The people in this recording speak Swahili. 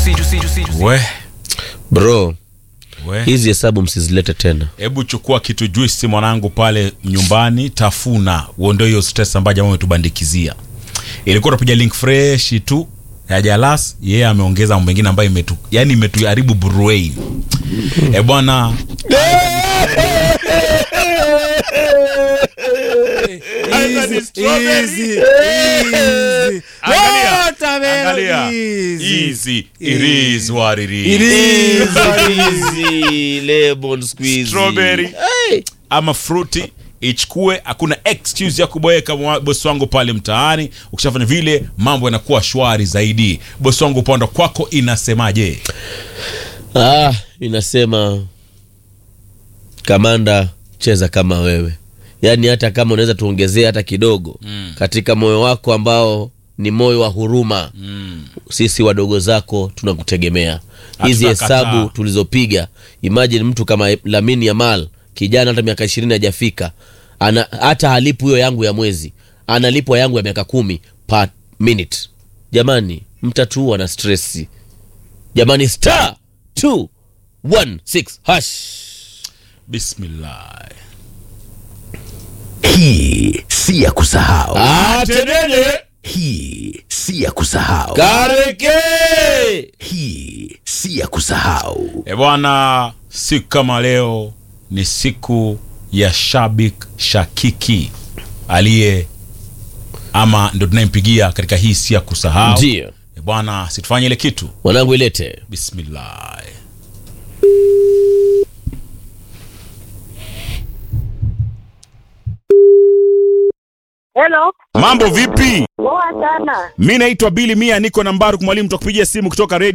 We Bro, hizi hesabu msizilete tena. Hebu chukua kitu juice mwanangu pale nyumbani, tafuna uondoe hiyo stress ambayo jamaa umetubandikizia. Ilikuwa tunapiga link fresh tu ya Jalas, yeye ameongeza mambo mengine ambayo imetuharibu brain. Bwana Angalia. Easy. It is what it is. Easy lemon squeeze. Strawberry. Hey. Ama fruity. Ichukue, hakuna excuse ya kuboeka bosi wangu pale mtaani. Ukishafanya vile mambo yanakuwa shwari zaidi. Bosi wangu upande kwako inasemaje? Inasema kamanda, cheza kama wewe. Yaani hata kama unaweza tuongezea hata kidogo katika moyo wako ambao ni moyo wa huruma. Sisi wadogo zako tunakutegemea. Hizi hesabu tulizopiga, imagine mtu kama Lamine Yamal, kijana hata miaka 20 hajafika, hata halipu hiyo yangu ya mwezi, analipwa yangu ya miaka 10 per minute. Jamani, mtatuua na stressi. Jamani, *216#. Bismillah. Hii si ya kusahau. Atenene. Hii si ya kusahau. Kareke. Hii si ya kusahau. Bwana, siku kama leo ni siku ya Shabik Shakiki aliye ama ndo tunayempigia katika hii si ya kusahau. Ndio. Bwana, situfanye ile kitu. Mwanangu ilete. Bismillah. Hello. Mambo vipi? Poa sana. Mimi naitwa Billy Mia, niko nambari kwa mwalimu, tutakupigia simu kutoka radio.